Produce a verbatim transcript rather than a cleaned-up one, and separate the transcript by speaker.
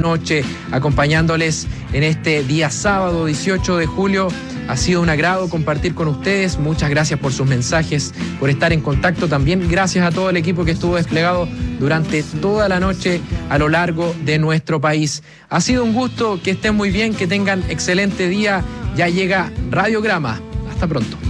Speaker 1: noche, acompañándoles en este día sábado dieciocho de julio. Ha sido un agrado compartir con ustedes. Muchas gracias por sus mensajes, por estar en contacto también. Gracias a todo el equipo que estuvo desplegado durante toda la noche a lo largo de nuestro país. Ha sido un gusto, que estén muy bien, que tengan excelente día. Ya llega Radiograma. Hasta pronto.